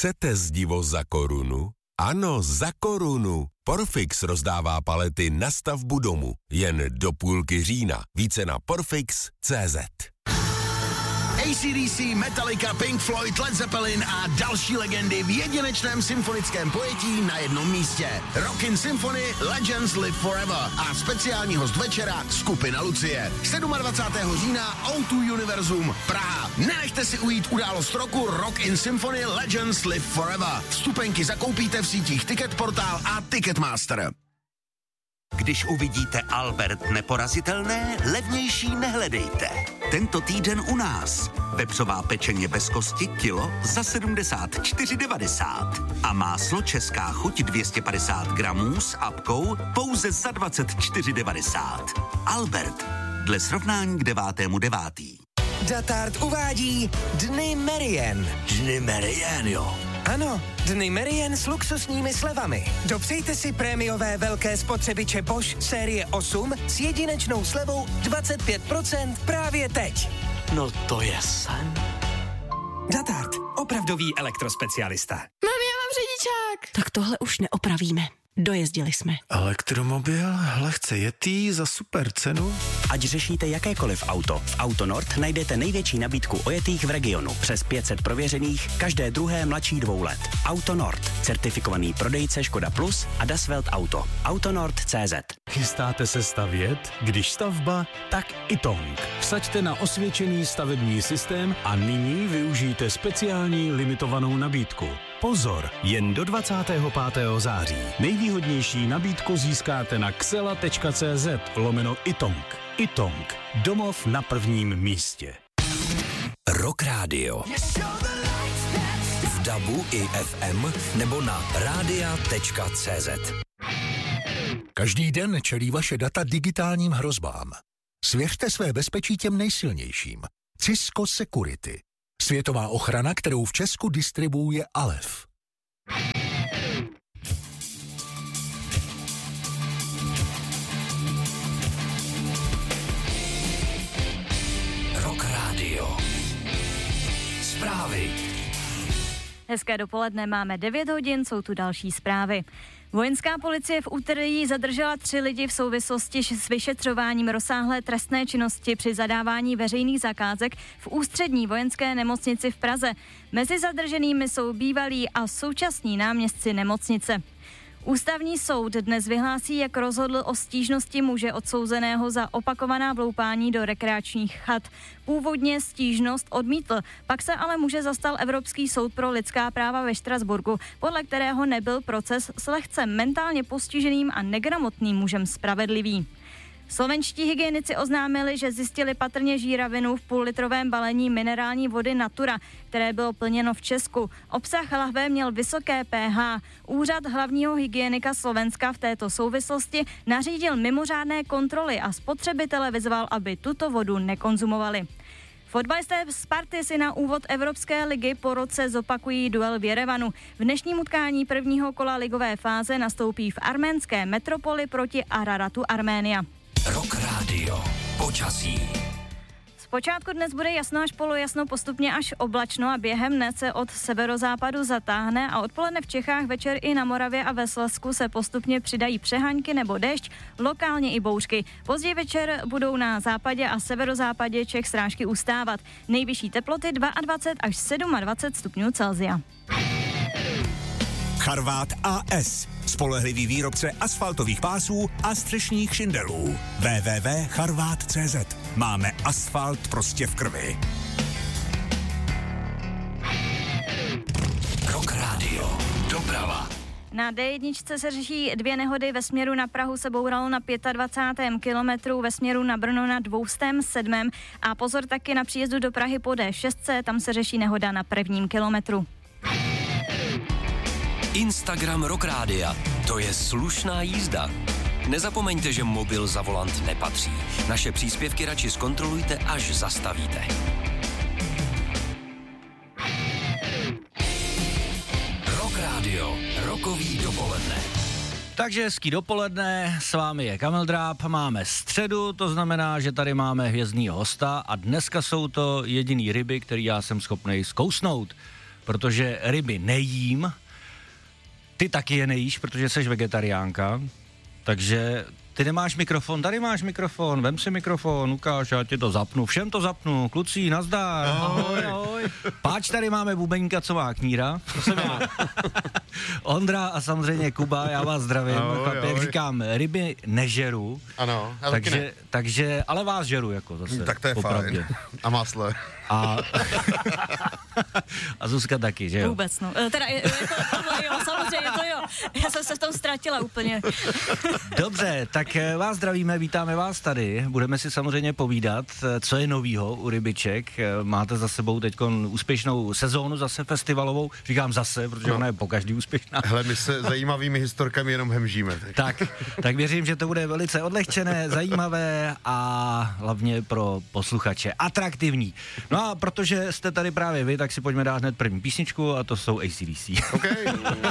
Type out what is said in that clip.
Chcete zdivo za korunu? Ano, za korunu. Porfix rozdává palety na stavbu domu. Jen do půlky října. Více na porfix.cz. AC/DC, Metallica, Pink Floyd, Led Zeppelin a další legendy v jedinečném symfonickém pojetí na jednom místě. Rockin' Symphony Legends Live Forever a speciální host večera skupina Lucie. 27. října O2 Univerzum Praha. Nenechte si ujít událost roku Rockin' Symphony Legends Live Forever. Vstupenky zakoupíte v sítích Ticketportal a Ticketmaster. Když uvidíte Albert neporazitelné, levnější nehledejte. Tento týden u nás. Vepřová pečeně bez kosti kilo za 74,90. A máslo Česká chuť 250 gramů s apkou pouze za 24,90. Albert. Dle srovnání k 9.9. Datard uvádí Dny Merian. Dny Merian, jo. Ano, Dny Merian s luxusními slevami. Dopřejte si prémiové velké spotřebiče Bosch série 8 s jedinečnou slevou 25% právě teď. No to je sen. Datard, opravdový elektrospecialista. Mami, já mám řidičák. Tak tohle už neopravíme. Dojezdili jsme. Elektromobil, lehce jetý za super cenu. Ať řešíte jakékoliv auto, v Autonord najdete největší nabídku ojetých v regionu. Přes 500 prověřených, každé druhé mladší 2 let. Autonord, certifikovaný prodejce Škoda Plus a Das Welt Auto. Autonord.cz. Chystáte se stavět? Když stavba, tak Itong. Vsaďte na osvědčený stavební systém a nyní využijte speciální limitovanou nabídku. Pozor, jen do 25. září. Nejvýhodnější nabídku získáte na xela.cz/Itong. Itong. Domov na prvním místě. Rock Radio. V DABu i FM nebo na radia.cz. Každý den čelí vaše data digitálním hrozbám. Svěřte své bezpečí těm nejsilnějším. Cisco Security. Světová ochrana, kterou v Česku distribuuje Alef. Rock Radio. Zprávy. Hezké dopoledne, máme 9 hodin, jsou tu další zprávy. Vojenská policie v úterý zadržela 3 lidi v souvislosti s vyšetřováním rozsáhlé trestné činnosti při zadávání veřejných zakázek v ústřední vojenské nemocnici v Praze. Mezi zadrženými jsou bývalí a současní náměstci nemocnice. Ústavní soud dnes vyhlásí, jak rozhodl o stížnosti muže odsouzeného za opakovaná vloupání do rekreačních chat. Původně stížnost odmítl, pak se ale muže zastal Evropský soud pro lidská práva ve Štrasburku, podle kterého nebyl proces s lehce mentálně postiženým a negramotným mužem spravedlivý. Slovenští hygienici oznámili, že zjistili patrně žíravinu v půllitrovém balení minerální vody Natura, které bylo plněno v Česku. Obsah lahve měl vysoké pH. Úřad hlavního hygienika Slovenska v této souvislosti nařídil mimořádné kontroly a spotřebitele vyzval, aby tuto vodu nekonzumovali. Fotbalisté Sparty si na úvod Evropské ligy po roce zopakují duel v Jerevanu. V dnešním utkání prvního kola ligové fáze nastoupí v arménské metropoli proti Araratu Arménia. Rock Radio. Počasí. Zpočátku dnes bude jasno až polojasno, postupně až oblačno a během dne se od severozápadu zatáhne a odpoledne v Čechách, večer i na Moravě a ve Slezsku se postupně přidají přeháňky nebo déšť, lokálně i bouřky. Později večer budou na západě a severozápadě Čech srážky ustávat. Nejvyšší teploty 22 až 27 stupňů Celsia. Charvát AS. Spolehlivý výrobce asfaltových pásů a střešních šindelů. www.charvat.cz. Máme asfalt prostě v krvi. Rock Radio. Doprava. Na D1 se řeší 2 nehody, ve směru na Prahu se bouralo na 25. kilometru, ve směru na Brno na 207. A pozor taky na příjezdu do Prahy po D6, tam se řeší nehoda na 1. kilometru. Instagram Rock Rádia. To je slušná jízda. Nezapomeňte, že mobil za volant nepatří. Naše příspěvky radši zkontrolujte, až zastavíte. Rock Radio. Rokový dopoledne. Takže hezký dopoledne, s vámi je Kamil Dráb, máme středu, to znamená, že tady máme hvězdnýho hosta a dneska jsou to jediný ryby, který já jsem schopnej zkousnout. protože ryby nejím, ty taky je nejíš, protože jsi vegetariánka, takže ty nemáš mikrofon, tady máš mikrofon, vem si mikrofon, ukáž, já ti to zapnu, všem to zapnu, kluci, nazdar. Ahoj, ahoj. Páč, tady máme bubeníka, co má kníra, to jsem já. Ondra a samozřejmě Kuba, já vás zdravím, jak říkám, ryby nežeru. Ano, takže, ale vás žeru, jako zase. Tak to je fajn. A máslo. A Zuzka taky, že jo? Vůbec, no. Teda, tohle jo, samozřejmě to jo. Já jsem se v tom ztratila úplně. Dobře, tak vás zdravíme, vítáme vás tady. Budeme si samozřejmě povídat, co je novýho u rybiček. Máte za sebou teďkon úspěšnou sezónu, zase festivalovou. Říkám zase, protože ona je pokaždý úspěšná. Hele, my se zajímavými historkami jenom hemžíme. Tak věřím, že to bude velice odlehčené, zajímavé a hlavně pro posluchače atraktivní. No a protože jste tady právě vy, tak si pojďme dát hned první písničku a to jsou AC/DC. Okay.